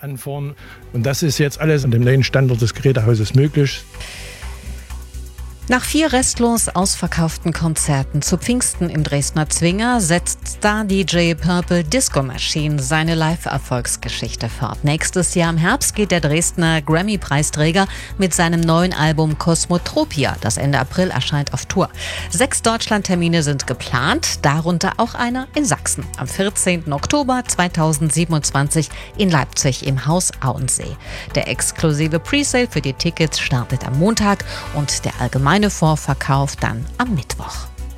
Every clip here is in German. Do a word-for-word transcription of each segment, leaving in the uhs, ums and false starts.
anfahren. Und das ist jetzt alles an dem neuen Standort des Gerätehauses möglich. Nach vier restlos ausverkauften Konzerten zu Pfingsten im Dresdner Zwinger setzt Star-D J Purple Disco Machine seine Live-Erfolgsgeschichte fort. Nächstes Jahr im Herbst geht der Dresdner Grammy-Preisträger mit seinem neuen Album Cosmotropia, das Ende April erscheint, auf Tour. Sechs Deutschland-Termine sind geplant, darunter auch einer in Sachsen. Am vierzehnten Oktober zweitausendsiebenundzwanzig in Leipzig im Haus Auensee. Der exklusive Presale für die Tickets startet am Montag und der allgemeine Vorverkauf dann am Mittwoch.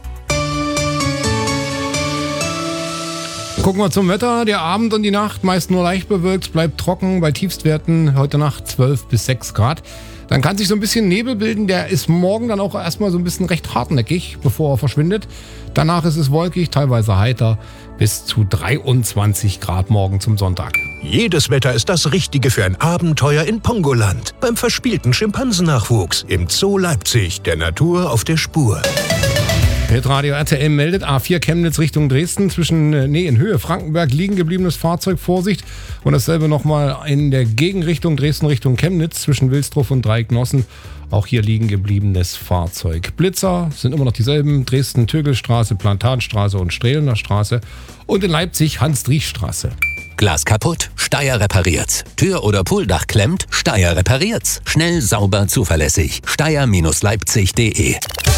Gucken wir zum Wetter. Der Abend und die Nacht meist nur leicht bewölkt, bleibt trocken bei Tiefstwerten heute Nacht zwölf bis sechs Grad. Dann kann sich so ein bisschen Nebel bilden, der ist morgen dann auch erstmal so ein bisschen recht hartnäckig, bevor er verschwindet. Danach ist es wolkig, teilweise heiter, bis zu dreiundzwanzig Grad morgen zum Sonntag. Jedes Wetter ist das Richtige für ein Abenteuer in Pongoland. Beim verspielten Schimpansennachwuchs im Zoo Leipzig, der Natur auf der Spur. Hitradio R T L meldet A vier Chemnitz Richtung Dresden. Zwischen, nee, in Höhe Frankenberg liegen gebliebenes Fahrzeug, Vorsicht. Und dasselbe nochmal in der Gegenrichtung Dresden Richtung Chemnitz zwischen Wilsdruff und Dreiecknossen. Auch hier liegen gebliebenes Fahrzeug. Blitzer sind immer noch dieselben. Dresden Tögelstraße, Plantanstraße und Strehlener Straße. Und in Leipzig Hans-Driesch-Straße. Glas kaputt? Steyr repariert's. Tür oder Pooldach klemmt? Steyr repariert's. Schnell, sauber, zuverlässig. Steyr Leipzig punkt de.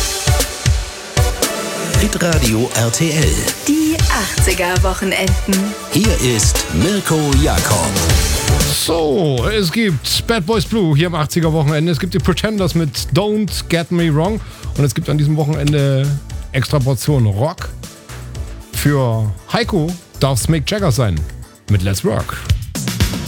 Hitradio R T L. Die achtziger-Wochenenden. Hier ist Mirko Jakob. So, es gibt Bad Boys Blue hier am achtziger-Wochenende. Es gibt die Pretenders mit Don't Get Me Wrong. Und es gibt an diesem Wochenende extra Portion Rock. Für Heiko darf es Mick Jagger sein mit Let's Work.